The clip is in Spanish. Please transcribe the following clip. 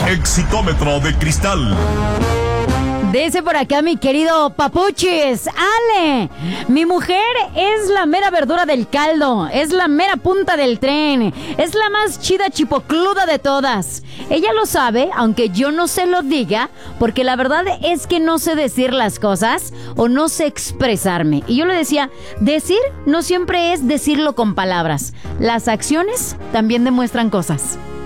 Exitómetro de cristal. Dice por acá mi querido Papuchis, Ale, mi mujer es la mera verdura del caldo, es la mera punta del tren, es la más chida chipocluda de todas. Ella lo sabe, aunque yo no se lo diga, porque la verdad es que no sé decir las cosas o no sé expresarme. Y yo le decía, decir no siempre es decirlo con palabras, las acciones también demuestran cosas.